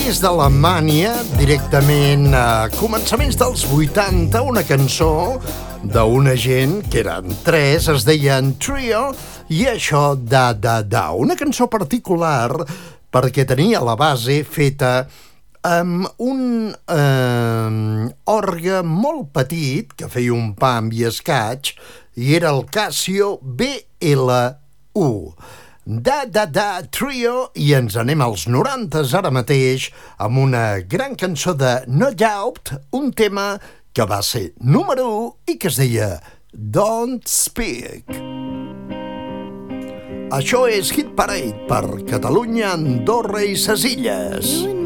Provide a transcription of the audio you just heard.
des d'Alemanya, directament a començaments dels 80, una cançó d'una gent que eren tres, es deien Trio, i això da, una cançó particular perquè tenia la base feta amb un orgue molt petit que feia un pam i escaig i era el Casio BL1. Da, Trio, i ens anem als 90s ara mateix amb una gran cançó de No Doubt, un tema que va ser número 1 i que es deia Don't Speak. Això és Hit Parade per Catalunya, Andorra i ses Illes.